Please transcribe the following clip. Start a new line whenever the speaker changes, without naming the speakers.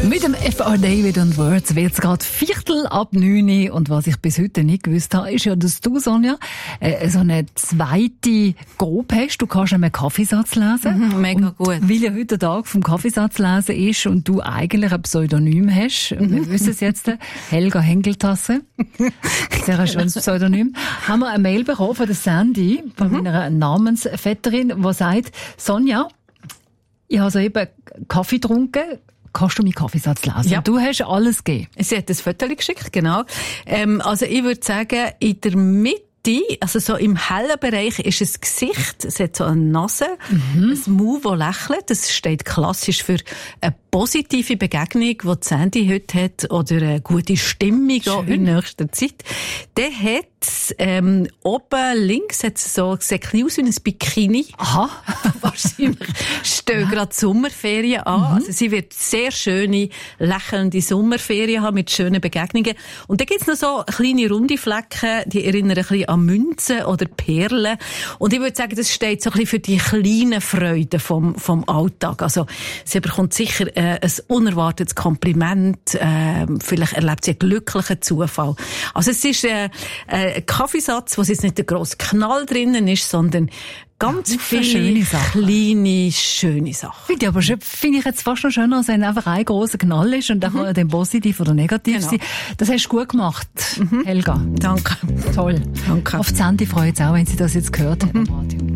Mit dem F.R. David und Words wird es gerade 8:15 und was ich bis heute nicht gewusst habe, ist ja, dass du, Sonja, so eine zweite Gabe hast. Du kannst einen Kaffeesatz lesen.
Mega
und
gut.
Weil ja heute der Tag vom Kaffeesatz lesen ist und du eigentlich ein Pseudonym hast, wir wissen es jetzt, Helga Hengeltasse, sehr ein schönes Pseudonym, haben wir eine Mail bekommen von der Sandy, von meiner Namensvetterin, die sagt, Sonja, ich habe soeben Kaffee getrunken, kannst du meinen Kaffeesatz lesen?
Ja.
Du hast alles gegeben.
Sie hat ein Foto geschickt, genau. Also ich würde sagen, in der Mitte, also so im hellen Bereich, ist ein Gesicht, es hat so eine Nase, ein Mund, das lächelt. Das steht klassisch für eine positive Begegnung, die Sandy heute hat, oder eine gute Stimmung auch in nächster Zeit. Der hat oben links hat es so, sieht ein bisschen aus wie ein Bikini.
Aha.
Wahrscheinlich stehen gerade die Sommerferien an. Also sie wird sehr schöne, lächelnde Sommerferien haben mit schönen Begegnungen. Und dann gibt's noch so kleine runde Flecken, die erinnern ein bisschen an Münzen oder Perlen. Und ich würde sagen, das steht so ein bisschen für die kleinen Freuden vom Alltag. Also sie bekommt sicher ein unerwartetes Kompliment. Vielleicht erlebt sie einen glücklichen Zufall. Also es ist ein Kaffeesatz, wo jetzt nicht der grosse Knall drinnen ist, sondern ganz viele
schöne Sachen.
Kleine, schöne Sachen.
Finde ich jetzt fast noch schöner, als wenn einfach ein grosser Knall ist und dann kann er dann positiv oder negativ
Genau.
sein. Das hast du gut gemacht, Helga.
Danke.
Toll.
Danke.
Auf die Sandy freut es auch, wenn sie das jetzt gehört hat am Radio.